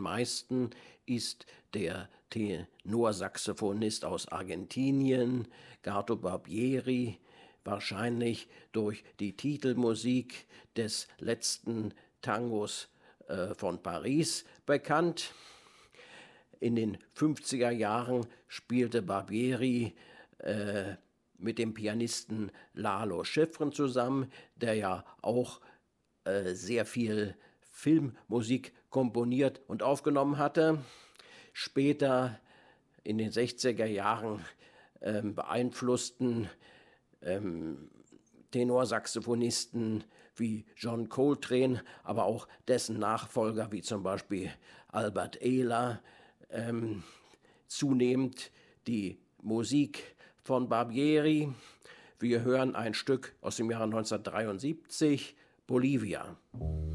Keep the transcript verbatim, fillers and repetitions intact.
meisten ist der Tenorsaxophonist aus Argentinien, Gato Barbieri, wahrscheinlich durch die Titelmusik des letzten Tangos äh, von Paris bekannt. In den fünfziger Jahren spielte Barbieri äh, mit dem Pianisten Lalo Schifrin zusammen, der ja auch äh, sehr viel Filmmusik komponiert und aufgenommen hatte. Später in den sechziger Jahren ähm, beeinflussten ähm, Tenorsaxophonisten wie John Coltrane, aber auch dessen Nachfolger wie zum Beispiel Albert Ehler ähm, zunehmend die Musik von Barbieri. Wir hören ein Stück aus dem Jahre neunzehnhundertdreiundsiebzig, Bolivia.